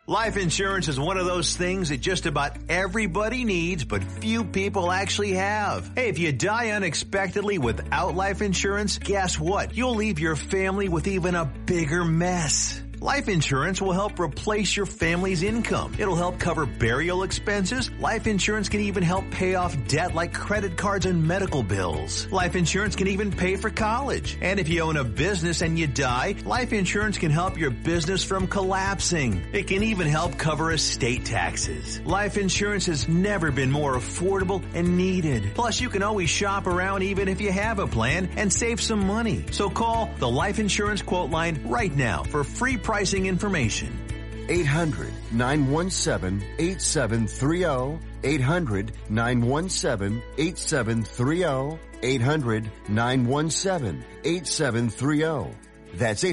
Life insurance is one of those things that just about everybody needs, but few people actually have. Hey, if you die unexpectedly without life insurance, guess what? You'll leave your family with even a bigger mess. Life insurance will help replace your family's income. It'll help cover burial expenses. Life insurance can even help pay off debt like credit cards and medical bills. Life insurance can even pay for college. And if you own a business and you die, life insurance can help your business from collapsing. It can even help cover estate taxes. Life insurance has never been more affordable and needed. Plus, you can always shop around even if you have a plan and save some money. So call the Life Insurance Quote Line right now for free pricing information. 800-917-8730. 800-917-8730. 800-917-8730. That's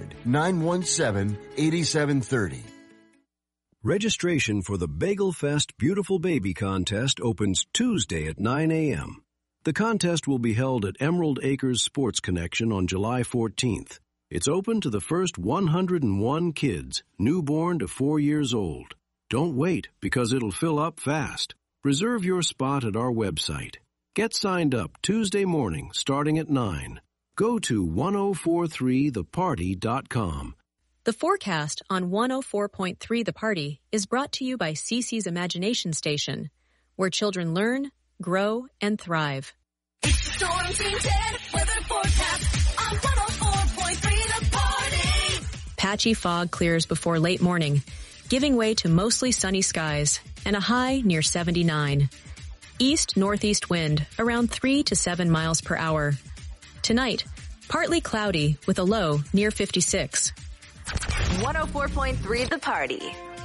800-917-8730. Registration for the Bagel Fest Beautiful Baby Contest opens Tuesday at 9 a.m. The contest will be held at Emerald Acres Sports Connection on July 14th. It's open to the first 101 kids, newborn to 4 years old. Don't wait, because it'll fill up fast. Reserve your spot at our website. Get signed up Tuesday morning starting at 9. Go to 1043theparty.com. The forecast on 104.3 The Party is brought to you by CeCe's Imagination Station, where children learn, grow, and thrive. It's the Storm Team 10 weather forecast on 104.3 The Party. Patchy fog clears before late morning, giving way to mostly sunny skies and a high near 79. East-northeast wind around 3 to 7 miles per hour. Tonight, partly cloudy with a low near 56. 104.3 The Party.